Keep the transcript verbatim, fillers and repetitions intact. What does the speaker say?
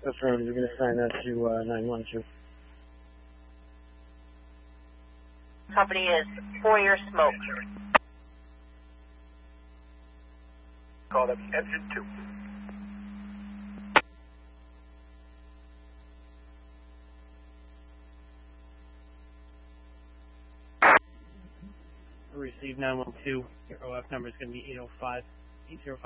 Affirmative. You're going to assign that to uh, nine one two. Company is Foyer Smoke. Call up engine two. Receive nine one two. Your O F number is going to be eight oh five eight oh five.